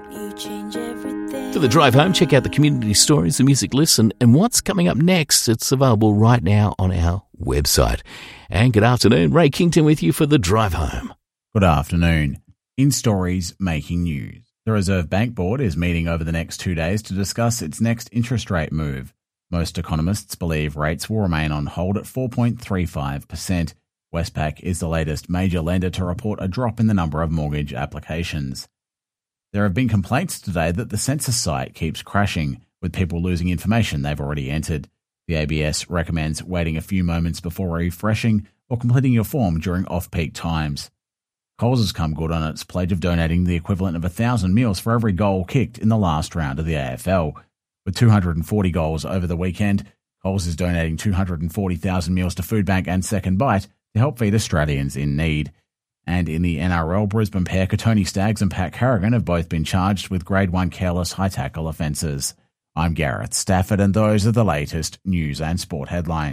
You change everything. For the drive home, check out the community stories, the music lists, and what's coming up next. It's available right now on our website. And good afternoon, Ray Kington with you for the drive home. Good afternoon. In stories making news, the Reserve Bank Board is meeting over the next 2 days to discuss its next interest rate move. Most economists believe rates will remain on hold at 4.35%. Westpac is the latest major lender to report a drop in the number of mortgage applications. There have been complaints today that the census site keeps crashing, with people losing information they've already entered. The ABS recommends waiting a few moments before refreshing or completing your form during off-peak times. Coles has come good on its pledge of donating the equivalent of 1,000 meals for every goal kicked in the last round of the AFL. With 240 goals over the weekend, Coles is donating 240,000 meals to Foodbank and Second Bite to help feed Australians in need. And in the NRL, Brisbane pair Tony Staggs and Pat Carrigan have both been charged with Grade 1 careless high tackle offences. I'm Gareth Stafford, and those are the latest news and sport headlines.